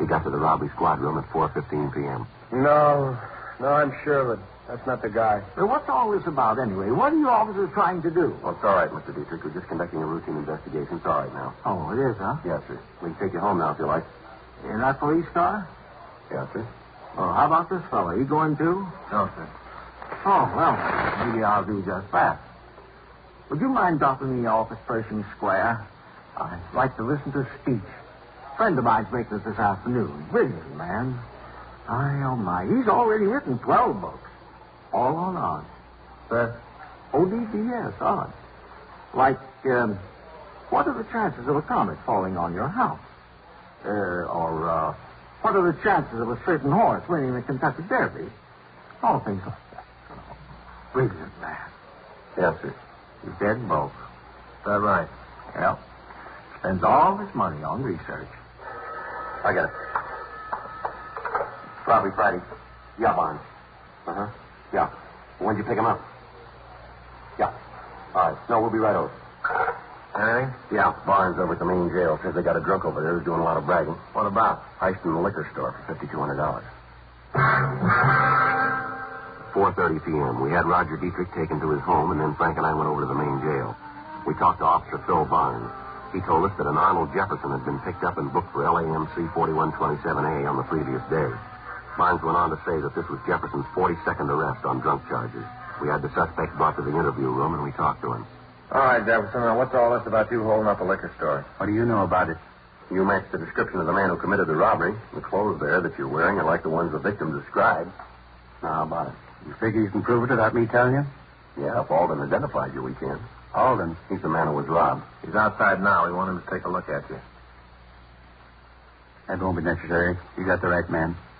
He got to the robbery squad room at 4:15 p.m. No, I'm sure of it. That's not the guy. Well, what's all this about, anyway? What are you officers trying to do? Well, it's all right, Mr. Dietrich. We're just conducting a routine investigation. It's all right now. Oh, it is, huh? Yes, sir. We can take you home now if you like. You're not police car? Yes, sir. Oh, how about this fellow? He going too? No, sir. Oh, well, maybe I'll do just that. Would you mind dropping me off at Pershing Square? I'd like to listen to a speech. A friend of mine's making it this afternoon. Brilliant, man. Oh, my. He's already written 12 books. All on odds. ODDS, odds. Like, what are the chances of a comet falling on your house? What are the chances of a certain horse winning the Kentucky Derby? All things like that. Brilliant man. Yes, sir. He's dead broke. Is that right? Well, spends all his money on research. I got it. Robbery Friday. Yeah, Barnes. Uh-huh. Yeah. When'd you pick him up? Yeah. All right. No, we'll be right over. Anything? Yeah. Barnes over at the main jail says they got a drunk over there who's doing a lot of bragging. What about? Heist in the liquor store for $5,200. 4:30 p.m. We had Roger Dietrich taken to his home, and then Frank and I went over to the main jail. We talked to Officer Phil Barnes. He told us that an Arnold Jefferson had been picked up and booked for LAMC 4127A on the previous day. Barnes went on to say that this was Jefferson's 42nd arrest on drunk charges. We had the suspect brought to the interview room, and we talked to him. All right, Jefferson. Now, what's all this about you holding up a liquor store? What do you know about it? You matched the description of the man who committed the robbery. The clothes there that you're wearing are like the ones the victim described. Now, how about it? You figure you can prove it without me telling you? Yeah, if Alden identified you, we can. Alden? He's the man who was robbed. He's outside now. We want him to take a look at you. That won't be necessary. You got the right man.